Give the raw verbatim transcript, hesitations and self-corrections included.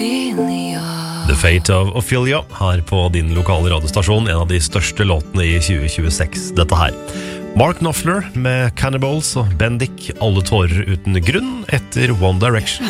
The Fate of Ophelia her på din lokale radiostasjon, en av de største låtene i tjue tjueseks, dette her. Mark Knopfler med Cannibals og Bendik, alle tårer uten grunn etter One Direction.